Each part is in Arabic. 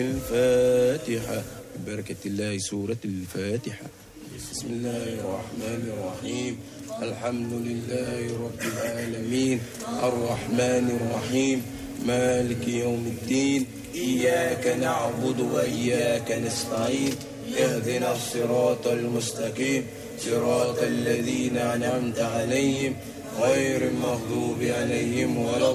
الفاتحة ببركة الله. سورة الفاتحة. بسم الله الرحمن الرحيم. الحمد لله رب العالمين الرحمن الرحيم مالك يوم الدين. إياك نعبد وإياك نستعين. اهدنا الصراط المستقيم صراط الذين أنعمت عليهم غير المغضوب عليهم ولا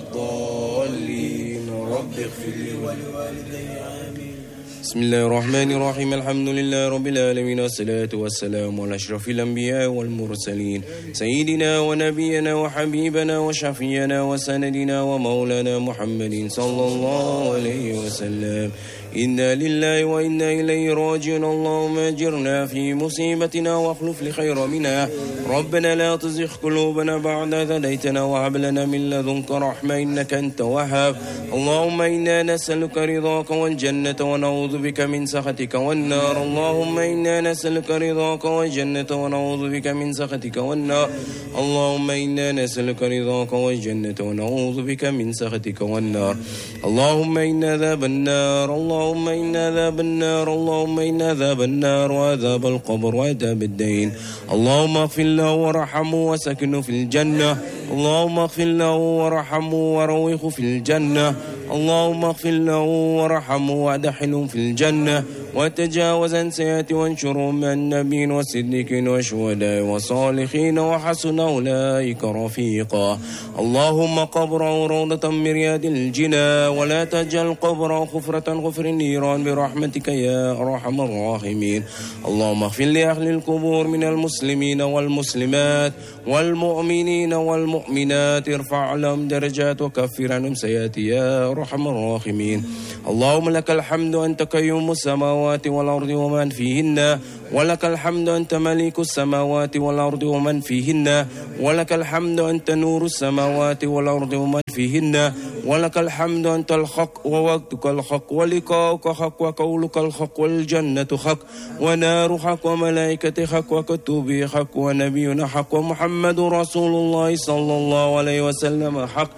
الضالين. رب اغفر لي ولوالدي آمين. بسم الله الرحمن الرحيم. الحمد لله رب العالمين والصلاة والسلام على أشرف الأنبياء والمرسلين سيدنا ونبينا وحبيبنا وشفينا وسندنا ومولانا محمد صلى الله عليه وسلم. إنا لله وإنا إليه راجعون. اللهم أجرنا في مصيبتنا واخلف لي خير منها. ربنا لا تزغ قلوبنا بعد إذ هديتنا وهب لنا من لدنك رحمة إنك أنت الوهاب. اللهم إنا نسألك رضاك والجنة ونعوذ بك من سخطك والنار. اللهم إنا نسألك رضاك والجنة ونعوذ بك من سخطك والنار. اللهم إنا نسألك رضاك والجنة ونعوذ بك من سخطك والنار. اللهم إنا عذاب النار. اللهم إنا عذاب النار. اللهم إنا عذاب النار وعذاب القبر وعذاب الدين. اللهم اغفر له وارحمه وسكنه في الجنة. اللهم اغفر له وارحمه وروحه في الجنة. اللهم اغفر له وارحمه وادخله في الجنة وتجاوز عن سيئاته وانشرهم مع النبيين والصديقين والشهداء والصالحين وحسن أولئك رفيقا. اللهم قبره روضة من رياض الجنة ولا تجعل قبره خفرة غفر النيران برحمتك يا أرحم الراحمين. اللهم اغفر لأهل القبور من المسلمين والمسلمات والمؤمنين والمؤمنات. ارفع لهم درجات وكفر عنهم سيئات يا أرحم الراحمين. اللهم لك الحمد أنت قيوم السماوات والأرض ومن فيهن. ولك الحمد أنت ملك السماوات والأرض ومن فيهن. ولك الحمد أنت نور السماوات والأرض ومن فيهن. ولك الحمد أنت الحق ووقتك الحق ولقاؤك حق وقولك الحق والجنة حق ونار حق وملائكة حق وكتبه حق ونبينا حق ومحمد رسول الله صلى الله عليه وسلم حق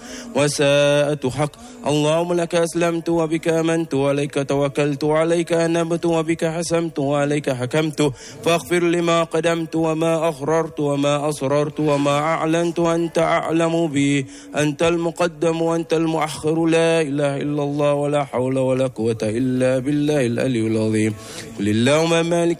وساءة حق. اللهم لك أسلمت وبك آمنت وعليك توكلت وعليك أنبت وبك حسمت وعليك حكمت. فاغفر لما قدمت وما أخررت وما أسررت وما أعلنت وأنت أعلم به. أنت المقدم وأنت المؤخر. لا إله إلا الله ولا حول ولا قوة إلا بالله العلي العظيم. قل اللهم مالك